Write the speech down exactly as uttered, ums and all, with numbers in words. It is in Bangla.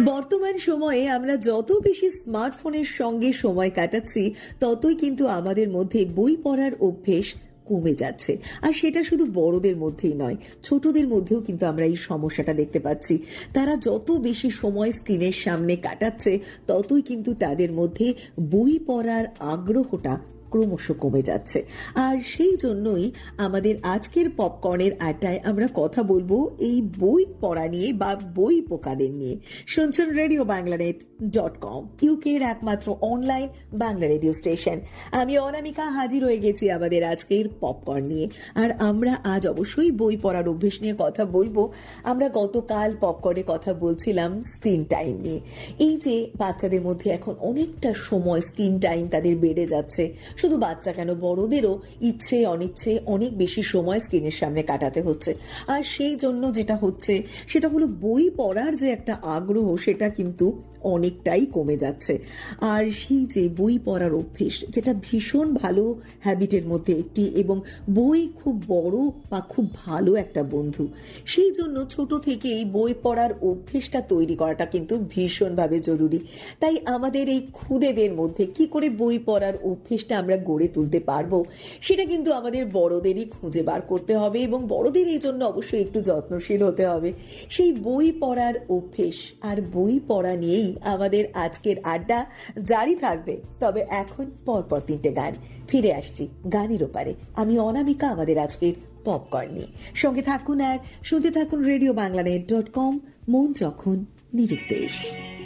বর্তমান সময়ে আমরা যত বেশি স্মার্টফোনের সঙ্গে সময় কাটাচ্ছি, ততই কিন্তু আমাদের মধ্যে বই পড়ার অভ্যেস কমে যাচ্ছে। আর সেটা শুধু বড়দের মধ্যেই নয়, ছোটদের মধ্যেও কিন্তু আমরা এই সমস্যাটা দেখতে পাচ্ছি। তারা যত বেশি সময় স্ক্রিনের সামনে কাটাচ্ছে, ততই কিন্তু তাদের মধ্যে বই পড়ার আগ্রহটা ক্রমশ কমে যাচ্ছে। আর সেই জন্যই আমাদের আজকের পপকর্নের আড্ডায় আমরা কথা বলবো এই বই পড়া নিয়ে বা বই পোকাদের নিয়ে। শুনছেন রেডিও বাংলানেট ডট কম, ইউকের একমাত্র অনলাইন বাংলা রেডিও স্টেশন। আমি অনামিকা হাজির হয়ে গেছি আমাদের আজকের পপকর্ন নিয়ে। আর আমরা আজ অবশ্যই বই পড়ার অভ্যেস নিয়ে কথা বলবো। আমরা গতকাল পপকর্নে কথা বলছিলাম স্ক্রিন টাইম নিয়ে। এই যে বাচ্চাদের মধ্যে এখন অনেকটা সময় স্ক্রিন টাইম তাদের বেড়ে যাচ্ছে। শুধু বাচ্চা কেন, বড়দেরও ইচ্ছে অনিচ্ছে অনেক বেশি সময় স্ক্রিনের সামনে কাটাতে হচ্ছে। আর সেই জন্য যেটা হচ্ছে সেটা হলো বই পড়ার যে একটা আগ্রহ, সেটা কিন্তু অনেকটাই কমে যাচ্ছে। আর সেই যে বই পড়ার অভ্যেস, যেটা ভীষণ ভালো হ্যাবিটের মধ্যে একটি, এবং বই খুব বড় বা খুব ভালো একটা বন্ধু। সেই জন্য ছোট থেকেই বই পড়ার অভ্যেসটা তৈরি করাটা কিন্তু ভীষণভাবে জরুরি। তাই আমাদের এই খুদেদের মধ্যে কি করে বই পড়ার অভ্যেসটা আমরা গড়ে তুলতে পারবো, সেটা কিন্তু আমাদের বড়দেরই খুঁজে বার করতে হবে, এবং বড়দের এই জন্য অবশ্যই একটু যত্নশীল হতে হবে। সেই বই পড়ার অভ্যেস আর বই পড়া নিয়েই আমাদের আজকের আড্ডা জারি থাকবে। তবে এখন পরপর তিনটে গান, ফিরে আসছি গানের ওপারে। আমি অনামিকা আমাদের আজকের পপকর্ন নিয়ে। সঙ্গে থাকুন আর শুনতে থাকুন রেডিও বাংলানেট ডট কম, মন যখন নিরুদ্দেশ।